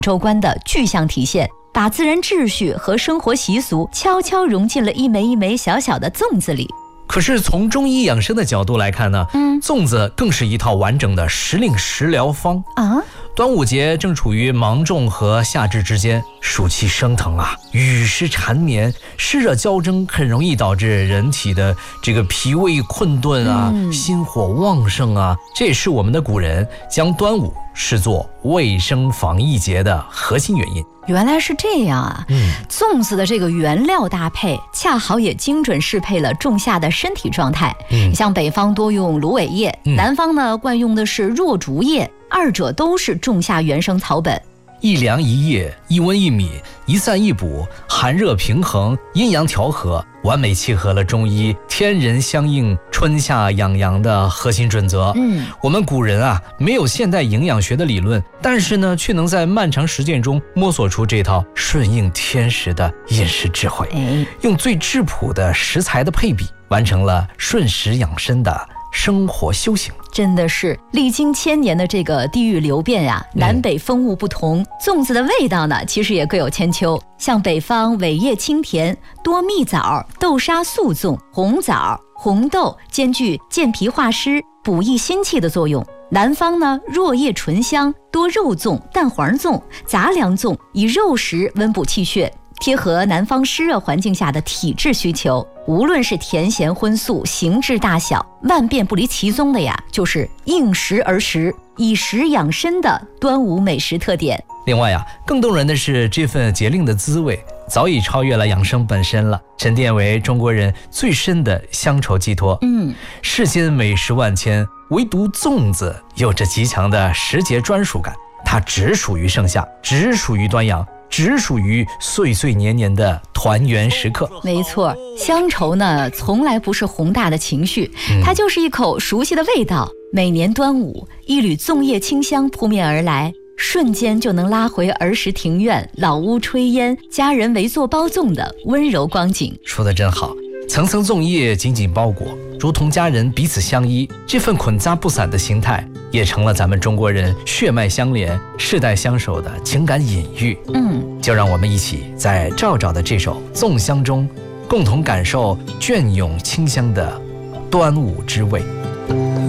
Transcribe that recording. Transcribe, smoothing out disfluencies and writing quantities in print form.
周观的具象体现，把自然秩序和生活习俗悄悄融进了一枚一枚小小的粽子里。 可是从中医养生的角度来看呢，粽子更是一套完整的时令食疗方啊。端午节正处于芒种和夏至之间，暑气升腾啊，雨湿缠绵，湿热交争，很容易导致人体的这个脾胃困顿啊，心火旺盛啊。这也是我们的古人将端午视作卫生防疫节的核心原因。 原来是这样啊！粽子的这个原料搭配，恰好也精准适配了仲夏的身体状态。像北方多用芦苇叶，南方呢惯用的是若竹叶，二者都是仲夏原生草本。 一凉一液，一温一米，一散一补，寒热平衡，阴阳调和，完美契合了中医天人相应、春夏养阳的核心准则。我们古人啊，没有现代营养学的理论，但是呢，却能在漫长实践中摸索出这套顺应天时的饮食智慧，用最质朴的食材的配比，完成了顺时养生的生活修行。 真的是历经千年的这个地域流变呀，南北风物不同，粽子的味道呢，其实也各有千秋。像北方尾叶清甜，多蜜枣、豆沙素粽、红枣、红豆，兼具健脾化湿、补益心气的作用。南方呢，若叶醇香，多肉粽、蛋黄粽、杂粮粽，以肉食温补气血，贴合南方湿热环境下的体质需求。无论是甜咸荤素，形制大小，万变不离其宗的呀，就是应时而食，以食养身的端午美食特点。 另外啊，更动人的是这份节令的滋味早已超越了养生本身了，沉淀为中国人最深的乡愁寄托。世间美食万千，唯独粽子有着极强的时节专属感，它只属于盛夏，只属于端阳，只属于岁岁年年的团圆时刻。 没错，乡愁呢，从来不是宏大的情绪，它就是一口熟悉的味道。每年端午，一缕粽叶清香扑面而来，瞬间就能拉回儿时庭院老屋炊烟，家人围坐包粽的温柔光景。 说得真好，层层粽叶紧紧包裹，如同家人彼此相依，这份捆扎不散的形态也成了咱们中国人血脉相连、世代相守的情感隐喻。就让我们一起在赵赵的这首《粽香》中，共同感受隽永清香的端午之味。